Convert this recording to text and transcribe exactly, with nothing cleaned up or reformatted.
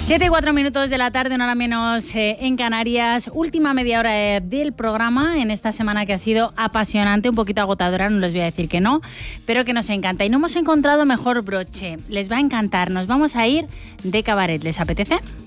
Siete y cuatro minutos de la tarde, una hora menos eh, en Canarias. Última media hora eh, del programa en esta semana que ha sido apasionante, un poquito agotadora, no les voy a decir que no, pero que nos encanta. Y no hemos encontrado mejor broche. Les va a encantar. Nos vamos a ir de cabaret. ¿Les apetece?